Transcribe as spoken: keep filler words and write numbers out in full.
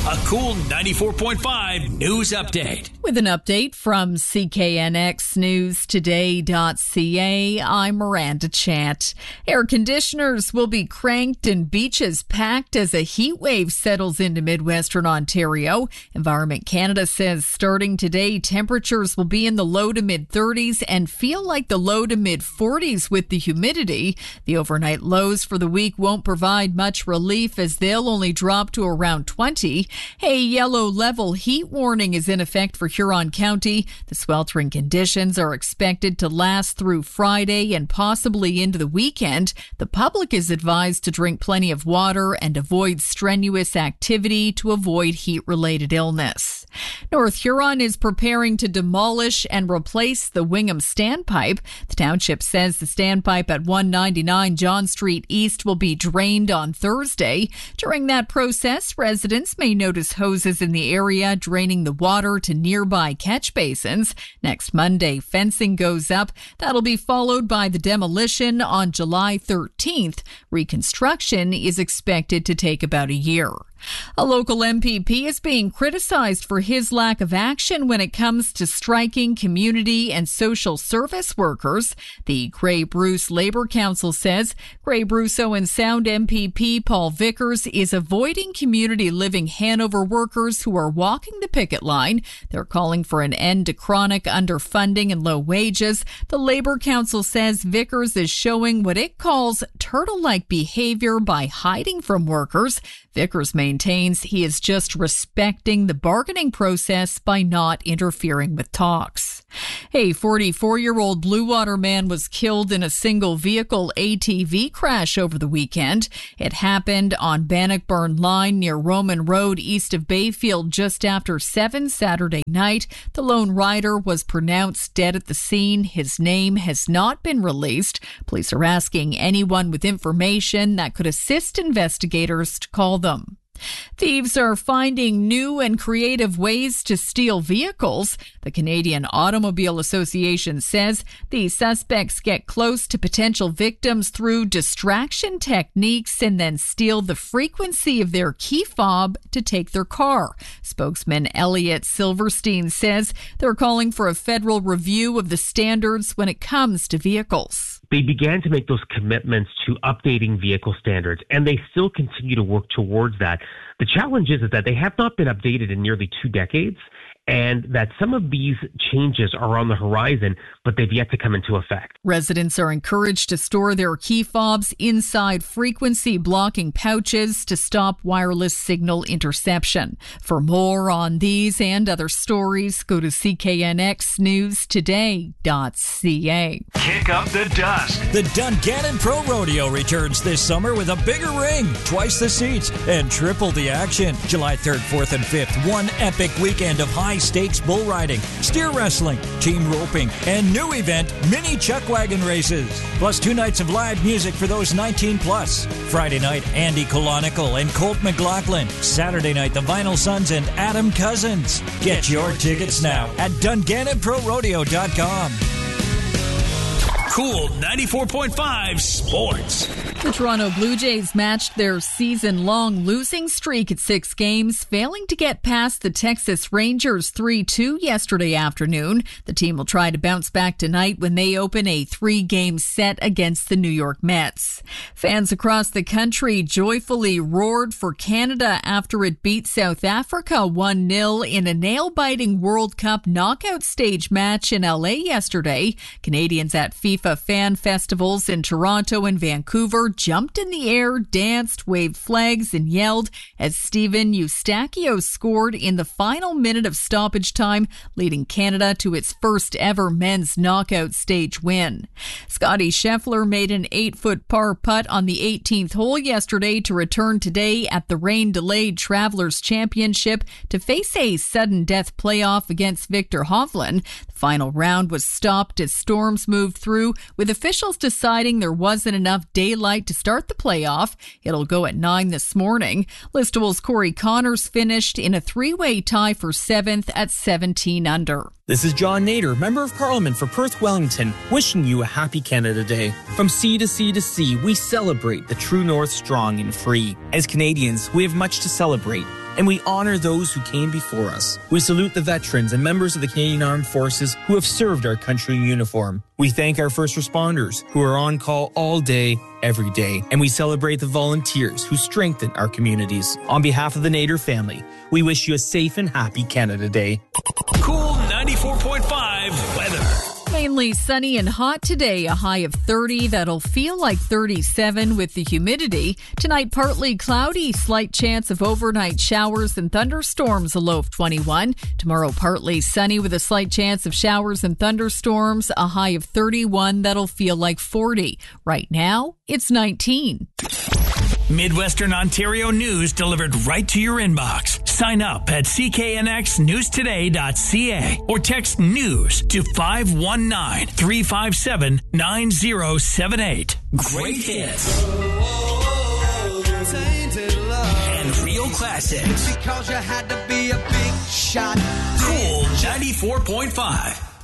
A cool ninety-four point five news update. With an update from C K N X News Today dot C A, I'm Miranda Chant. Air conditioners will be cranked and beaches packed as a heat wave settles into Midwestern Ontario. Environment Canada says starting today, temperatures will be in the low to mid thirties and feel like the low to mid forties with the humidity. The overnight lows for the week won't provide much relief as they'll only drop to around twenty. A yellow level heat warning is in effect for Huron County. The sweltering conditions are expected to last through Friday and possibly into the weekend. The public is advised to drink plenty of water and avoid strenuous activity to avoid heat-related illness. North Huron is preparing to demolish and replace the Wingham standpipe. The township says the standpipe at one ninety-nine John Street East will be drained on Thursday. During that process, residents may notice hoses in the area draining the water to nearby catch basins. Next Monday, fencing goes up. That'll be followed by the demolition on July thirteenth. Reconstruction is expected to take about a year. A local M P P is being criticized for his lack of action when it comes to striking community and social service workers. The Grey Bruce Labour Council says Grey Brusso and Sound M P P Paul Vickers is avoiding community living Hanover workers who are walking the picket line. They're calling for an end to chronic underfunding and low wages. The Labour Council says Vickers is showing what it calls turtle-like behavior by hiding from workers. Vickers maintains he is just respecting the bargaining process by not interfering with talks. A forty-four-year-old Blue Water man was killed in a single-vehicle A T V crash over the weekend. It happened on Bannockburn Line near Roman Road east of Bayfield just after seven Saturday night. The lone rider was pronounced dead at the scene. His name has not been released. Police are asking anyone with information that could assist investigators to call them. Thieves are finding new and creative ways to steal vehicles. The Canadian Automobile Association says the suspects get close to potential victims through distraction techniques and then steal the frequency of their key fob to take their car. Spokesman Elliot Silverstein says they're calling for a federal review of the standards when it comes to vehicles. They began to make those commitments to updating vehicle standards, and they still continue to work towards that. The challenge is, is that they have not been updated in nearly two decades, and that some of these changes are on the horizon, but they've yet to come into effect. Residents are encouraged to store their key fobs inside frequency blocking pouches to stop wireless signal interception. For more on these and other stories, go to C K N X News Today dot C A. Kick up the dust. The Dungannon Pro Rodeo returns this summer with a bigger ring, twice the seats, and triple the action. July third, fourth, and fifth, one epic weekend of high stakes bull riding, steer wrestling, team roping, and new event, mini chuck wagon races. Plus two nights of live music for those nineteen plus. Friday night, Andy Colonical and Colt McLaughlin. Saturday night, the Vinyl Sons and Adam Cousins. Get your tickets now at Dungannon Pro Rodeo dot com. Cool ninety-four point five Sports. The Toronto Blue Jays matched their season-long losing streak at six games, failing to get past the Texas Rangers three two yesterday afternoon. The team will try to bounce back tonight when they open a three-game set against the New York Mets. Fans across the country joyfully roared for Canada after it beat South Africa one nil in a nail-biting World Cup knockout stage match in L A yesterday. Canadians at FIFA fan festivals in Toronto and Vancouver jumped in the air, danced, waved flags, and yelled as Steven Eustachio scored in the final minute of stoppage time, leading Canada to its first ever men's knockout stage win. Scotty Scheffler made an eight-foot par putt on the eighteenth hole yesterday to return today at the rain-delayed Travelers Championship to face a sudden death playoff against Victor Hovland. The final round was stopped as storms moved through, with officials deciding there wasn't enough daylight to start the playoff. It'll go at nine this morning. Listable's Corey Connors finished in a three-way tie for seventh at seventeen under. This is John Nader, Member of Parliament for Perth Wellington, wishing you a happy Canada Day. From sea to sea to sea, we celebrate the true north strong and free. As Canadians, we have much to celebrate. and we honor those who came before us. We salute the veterans and members of the Canadian Armed Forces who have served our country in uniform. We thank our first responders who are on call all day, every day, and we celebrate the volunteers who strengthen our communities. On behalf of the Nader family, we wish you a safe and happy Canada Day. Cool ninety-four point five weather. Mainly sunny and hot today, a high of thirty. That'll feel like thirty-seven with the humidity. Tonight, partly cloudy, slight chance of overnight showers and thunderstorms, a low of twenty-one. Tomorrow, partly sunny with a slight chance of showers and thunderstorms, a high of thirty-one. That'll feel like forty. Right now, it's nineteen. Midwestern Ontario news delivered right to your inbox. Sign up at c k n x news today dot c a or text news to five one nine, three five seven, nine zero seven eight. Great hits and real classics. Because you had to be a big shot. Cool ninety-four point five.